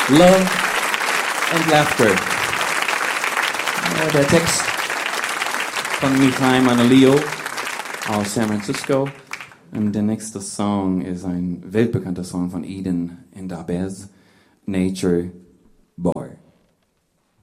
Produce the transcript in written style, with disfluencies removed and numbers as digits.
Love and Laughter. Der Text von Michal Manalio aus San Francisco. Und der nächste Song ist ein weltbekannter Song von Eden and Abez, Nature Boy.